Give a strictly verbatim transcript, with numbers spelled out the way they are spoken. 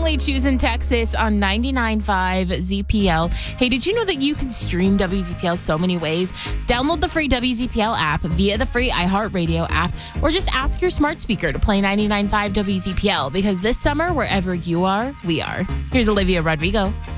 Emily Chews in Texas on ninety-nine point five Z P L. Hey, did you know that you can stream W Z P L so many ways? Download the free W Z P L app via the free iHeartRadio app, or just ask your smart speaker to play ninety-nine point five W Z P L, because this summer, wherever you are, we are. Here's Olivia Rodrigo.